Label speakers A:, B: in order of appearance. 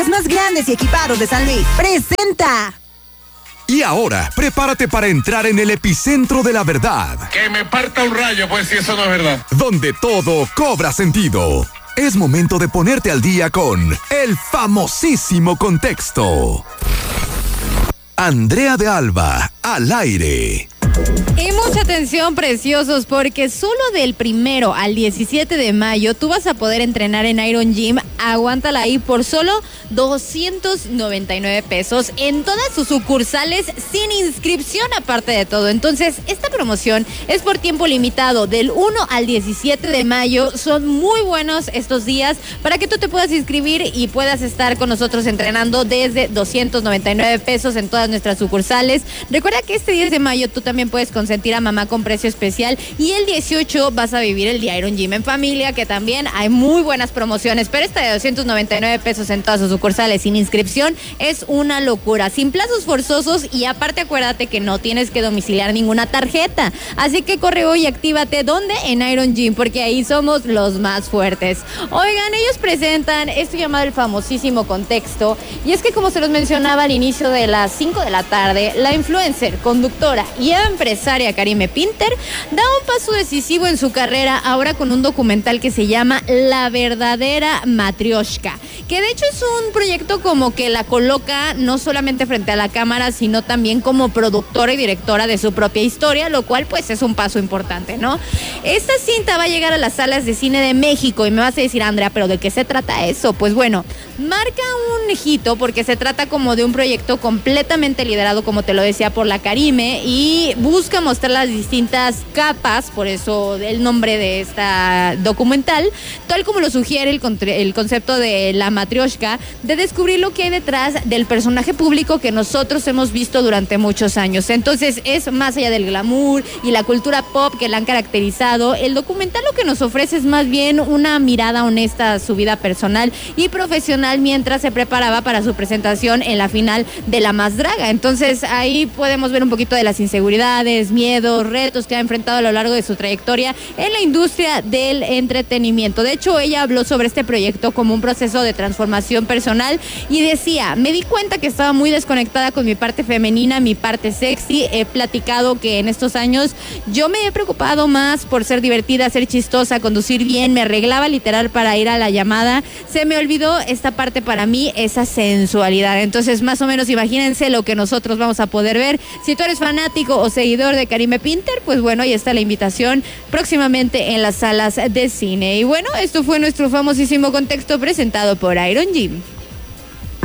A: más grandes y equipados de San Luis. Presenta.
B: Y ahora, prepárate para entrar en el epicentro de la verdad.
C: Que me parta un rayo, pues, si eso no es verdad.
B: Donde todo cobra sentido. Es momento de ponerte al día con el famosísimo contexto. Andrea de Alba, al aire.
D: Y mucha atención, preciosos, porque solo del 1 al 17 de mayo tú vas a poder entrenar en Iron Gym. Aguántala ahí por solo 299 pesos en todas sus sucursales sin inscripción aparte de todo. Entonces, esta promoción es por tiempo limitado, del 1 al 17 de mayo. Son muy buenos estos días para que tú te puedas inscribir y puedas estar con nosotros entrenando desde 299 pesos en todas nuestras sucursales. Recuerda que este 10 de mayo tú también puedes consentir a mamá con precio especial y el 18 vas a vivir el día Iron Gym en familia, que también hay muy buenas promociones, pero esta de 299 pesos en todas sus sucursales sin inscripción es una locura, sin plazos forzosos, y aparte acuérdate que no tienes que domiciliar ninguna tarjeta, así que corre hoy y actívate. ¿Dónde? En Iron Gym, porque ahí somos los más fuertes. Oigan, ellos presentan esto llamado el famosísimo contexto, y es que, como se los mencionaba al inicio de las 5 de la tarde, la influencer, conductora y empresaria Karime Pinter da un paso decisivo en su carrera ahora con un documental que se llama La Verdadera Matrioshka, que de hecho es un proyecto como que la coloca no solamente frente a la cámara, sino también como productora y directora de su propia historia, lo cual pues es un paso importante, ¿no? Esta cinta va a llegar a las salas de cine de México y me vas a decir, Andrea, ¿pero de qué se trata eso? Pues bueno, marca un hito porque se trata como de un proyecto completamente liderado, como te lo decía, por la Karime, y busca mostrar las distintas capas, por eso el nombre de esta documental, tal como lo sugiere el concepto de la matrioshka, de descubrir lo que hay detrás del personaje público que nosotros hemos visto durante muchos años. Entonces es más allá del glamour y la cultura pop que la han caracterizado. El documental lo que nos ofrece es más bien una mirada honesta a su vida personal y profesional mientras se preparaba para su presentación en la final de La Más Draga. Entonces ahí podemos ver un poquito de las inseguridades, miedos, retos que ha enfrentado a lo largo de su trayectoria en la industria del entretenimiento. De hecho, ella habló sobre este proyecto como un proceso de transformación personal y decía: me di cuenta que estaba muy desconectada con mi parte femenina, mi parte sexy. He platicado que en estos años yo me he preocupado más por ser divertida, ser chistosa, conducir bien, me arreglaba literal para ir a la llamada. Se me olvidó esta parte para mí, esa sensualidad. Entonces, más o menos imagínense lo que nosotros vamos a poder ver. Si tú eres fanático o seguidor de Karime Pinter, pues bueno, ahí está la invitación próximamente en las salas de cine. Y bueno, esto fue nuestro famosísimo contexto presentado por Iron Gym.